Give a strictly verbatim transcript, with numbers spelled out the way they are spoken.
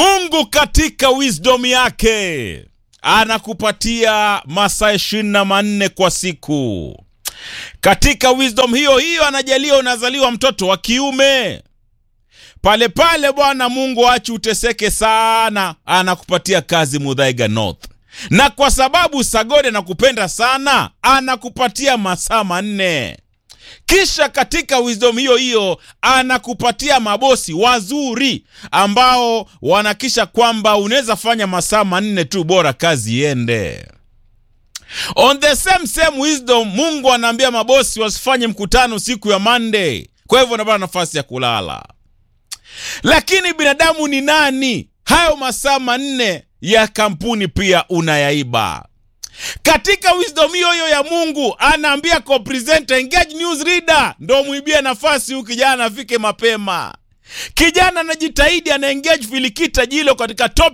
Mungu katika wisdom yake anakupatia masaa ishirini na manne kwa siku. Katika wisdom hiyo hiyo anajalia unazaliwa mtoto wa kiume. Pale pale Bwana Mungu achi uteseke sana, anakupatia kazi Muthaiga North. Na kwa sababu Sagode anakupenda sana, anakupatia masaa manne. Kisha katika wisdom hiyo hiyo anakupatia mabosi wazuri ambao wanakisha kwamba unaweza fanya masaa manne tu, bora kazi iende. On the same same wisdom, Mungu anaambia mabosi wasifanye mkutano siku ya Monday, kwa hivyo unapata nafasi ya kulala. Lakini binadamu ni nani? Hayo masaa manne ya kampuni pia unayaiba. Katika wisdom hiyo hiyo ya Mungu anaambia co-presenter engage news reader ndo muibie nafasi huyu kijana afike mapema. Kijana anajitahidi, ana engage Filikita Jilo katika top